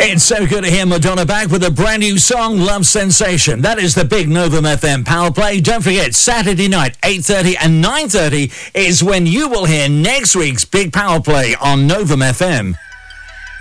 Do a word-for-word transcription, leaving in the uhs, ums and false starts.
It's so good to hear Madonna back with a brand new song, Love Sensation. That is the big Novum F M Power Play. Don't forget, Saturday night, eight thirty and nine thirty is when you will hear next week's big Power Play on Novum F M.